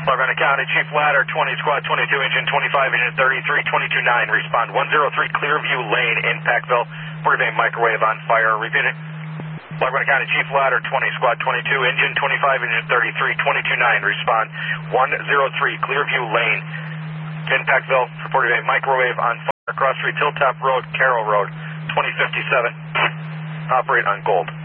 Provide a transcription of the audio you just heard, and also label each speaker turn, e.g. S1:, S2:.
S1: Laguna County, Chief Ladder, 20, Squad 22, Engine 25, Engine 33, 22-9, respond 103 Clearview Lane in Packville, Bay microwave on fire, repeating. Laguna County, Chief Ladder, 20, Squad 22, Engine 25, Engine 33, 22-9, respond 103 Clearview Lane in Packville, Bay microwave on fire, Cross Street, Hilltop Road, Carroll Road, 2057, operate on Gold.